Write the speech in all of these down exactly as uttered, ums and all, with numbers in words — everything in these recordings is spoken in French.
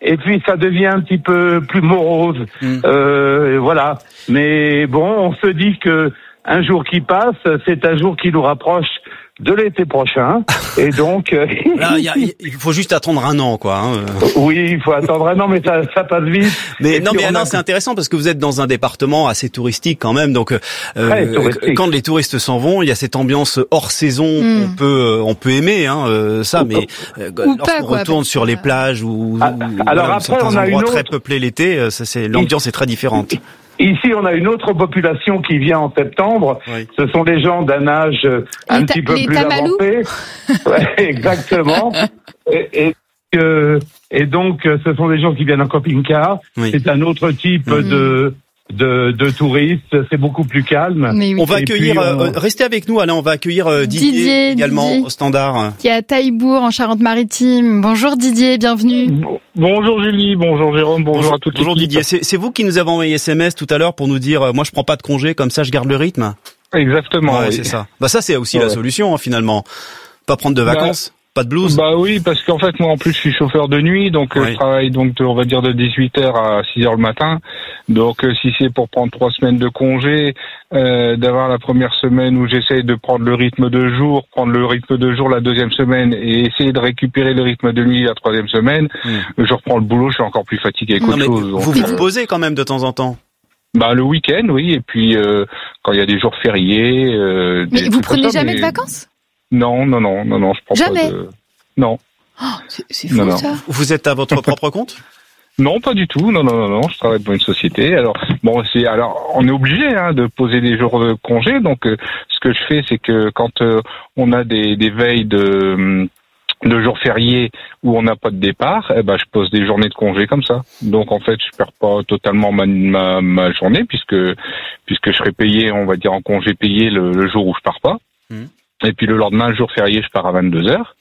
et puis ça devient un petit peu plus morose. Mmh. Euh, voilà. Mais bon, on se dit que un jour qui passe, c'est un jour qui nous rapproche de l'été prochain, et donc euh... là, y a, il faut juste attendre un an, quoi. Hein. Oui, il faut attendre un an, mais ça, ça passe vite. Mais non, mais Alain, a... c'est intéressant parce que vous êtes dans un département assez touristique quand même, donc euh, touristique. Quand les touristes s'en vont, il y a cette ambiance hors saison. Mm. On peut, on peut aimer hein, ça, ou, mais euh, lorsqu'on quoi, retourne sur les plages ou, ah, ou alors voilà, après, certains on a endroits une autre... très peuplés l'été, ça, c'est l'ambiance est très différente. Ici, on a une autre population qui vient en septembre. Oui. Ce sont des gens d'un âge un les petit ta- peu plus tamalous. avancé. Ouais, exactement. et, et, euh, et donc, ce sont des gens qui viennent en camping-car. Oui. C'est un autre type mmh. de... De, de touristes, c'est beaucoup plus calme. Oui. On va et accueillir, puis, on... euh, restez avec nous Alain, on va accueillir euh, Didier, Didier également Didier, au standard. Qui est à Taillebourg en Charente-Maritime. Bonjour Didier, bienvenue. Bon, bonjour Julie, bonjour Jérôme, bonjour, bonjour à toutes les Bonjour Didier, c'est, c'est vous qui nous avez envoyé S M S tout à l'heure pour nous dire euh, moi je prends pas de congé, comme ça je garde le rythme. Exactement. Ouais, oui. c'est ça. Bah ça c'est aussi ouais. la solution hein, finalement. Pas prendre de bah, vacances. Pas de blues. Bah oui, parce qu'en fait moi en plus je suis chauffeur de nuit, donc oui. je travaille donc de, on va dire de dix-huit heures à six heures le matin. Donc euh, si c'est pour prendre trois semaines de congé, euh, d'avoir la première semaine où j'essaye de prendre le rythme de jour, prendre le rythme de jour la deuxième semaine et essayer de récupérer le rythme de nuit la troisième semaine, mmh. je reprends le boulot, je suis encore plus fatigué qu'autre chose. Donc, vous vous reposez quand même de temps en temps. Bah le week-end oui, et puis euh, quand il y a des jours fériés. Euh, mais vous prenez ça, jamais mais... de vacances? Non, non, non, non, non, je prends jamais. pas de... Non. Oh, c'est, c'est fou non, non. ça. Vous êtes à votre propre compte? Non, pas du tout. Non, non, non, non. Je travaille pour une société. Alors, bon, c'est alors on est obligé hein, de poser des jours de congé. Donc, euh, ce que je fais, c'est que quand euh, on a des, des veilles de de jours fériés où on n'a pas de départ, eh ben je pose des journées de congé comme ça. Donc en fait, je perds pas totalement ma ma, ma journée puisque puisque je serai payé, on va dire en congé payé le, le jour où je pars pas. Mmh. Et puis le lendemain, le jour férié, je pars à vingt-deux heures.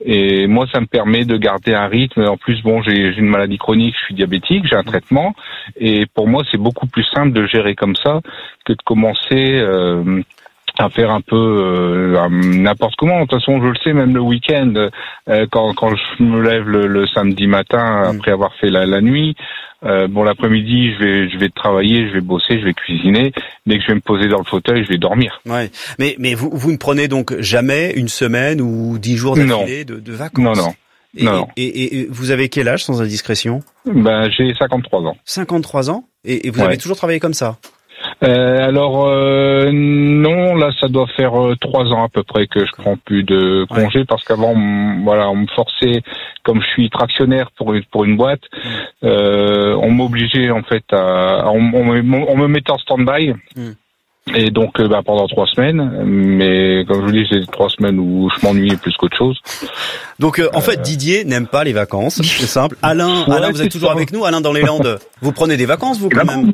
Et moi, ça me permet de garder un rythme. En plus, bon, j'ai, j'ai une maladie chronique, je suis diabétique, j'ai un traitement. Et pour moi, c'est beaucoup plus simple de gérer comme ça que de commencer euh, à faire un peu euh, n'importe comment. De toute façon, je le sais, même le week-end, euh, quand, quand je me lève le, le samedi matin après avoir fait la, la nuit, Euh, bon, l'après-midi, je vais, je vais travailler, je vais bosser, je vais cuisiner. Dès que je vais me poser dans le fauteuil, je vais dormir. Ouais. Mais, mais vous, vous ne prenez donc jamais une semaine ou dix jours d'affilée de, de vacances? Non, non. Et, non. Et, et, et vous avez quel âge, sans indiscrétion? Ben, j'ai cinquante-trois ans. cinquante-trois ans? Et, et vous ouais. avez toujours travaillé comme ça? Euh, alors euh, non, là ça doit faire euh, trois ans à peu près que je prends plus de congés ouais. parce qu'avant, on, voilà, on me forçait, comme je suis tractionnaire pour une pour une boîte, mm. euh, on m'obligeait en fait à, on, on, me, on me mettait en stand-by. Mm. Et donc, euh, bah, pendant trois semaines, mais comme je vous dis, c'est trois semaines où je m'ennuyais plus qu'autre chose. Donc, euh, en fait, Didier n'aime pas les vacances, c'est simple. Alain, ouais, Alain, vous êtes toujours ça. Avec nous. Alain, dans les Landes, vous prenez des vacances, vous, quand même?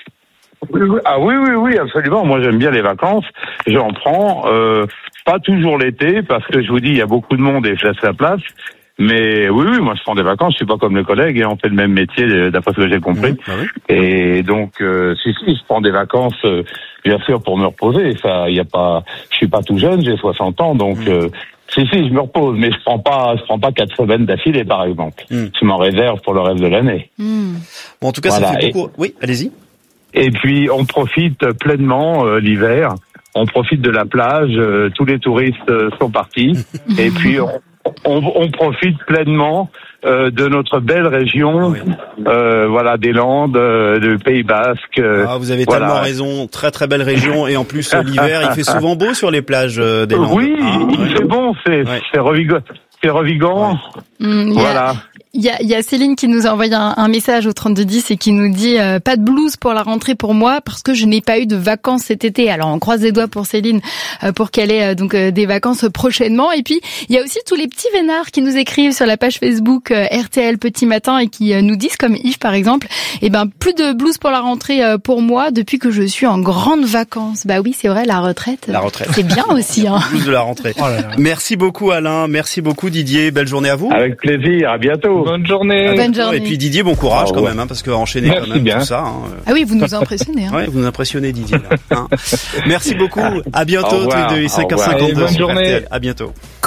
Ah oui, oui, oui, absolument. Moi, j'aime bien les vacances. J'en prends, euh, pas toujours l'été, parce que je vous dis, il y a beaucoup de monde et je laisse la place. Mais oui, oui, moi, je prends des vacances. Je suis pas comme les collègues et on fait le même métier, d'après ce que j'ai compris. Mmh, bah oui. Et donc, euh, si, si, je prends des vacances, euh, bien sûr, pour me reposer. Ça, il y a pas, je suis pas tout jeune, j'ai soixante ans, donc. Mmh. Euh, Si, si, je me repose, mais je prends pas, je prends pas quatre semaines d'affilée, par exemple. Mm. Je m'en réserve pour le reste de l'année. Mm. Bon, en tout cas, voilà. Ça fait beaucoup. Et, oui, allez-y. Et puis, on profite pleinement euh, l'hiver. On profite de la plage. Euh, tous les touristes euh, sont partis. Et puis, on, on, on profite pleinement euh, de notre belle région, oui. euh, voilà, des Landes, euh, du Pays Basque. Euh, ah, vous avez voilà. tellement raison. Très très belle région. Et en plus, l'hiver, il fait souvent beau sur les plages euh, des Landes. Oui, ah, il ouais. fait bon. C'est, ouais. c'est revigorant. C'est revigorant. Ouais. Mmh, voilà. Il y a, il y a Céline qui nous a envoyé un, un message au trente-deux dix et qui nous dit euh, pas de blues pour la rentrée pour moi parce que je n'ai pas eu de vacances cet été. Alors on croise les doigts pour Céline euh, pour qu'elle ait euh, donc euh, des vacances prochainement. Et puis il y a aussi tous les petits vénards qui nous écrivent sur la page Facebook euh, R T L Petit Matin et qui euh, nous disent comme Yves par exemple, eh ben plus de blues pour la rentrée euh, pour moi depuis que je suis en grandes vacances. Bah oui c'est vrai la retraite. La retraite. C'est bien aussi. Hein. Blues de la rentrée. Oh là là. Merci beaucoup Alain, merci beaucoup Didier, belle journée à vous. Avec plaisir, à bientôt. Bonne journée. Bonne journée. Et puis Didier, bon courage quand même, hein, parce que enchaîner quand même bien. tout ça. Hein. Ah oui, vous nous impressionnez. Hein. Ouais, vous nous impressionnez Didier. Là, hein. Merci beaucoup. À bientôt tous les deux. cinq heures cinquante-deux. Bonne journée. À bientôt.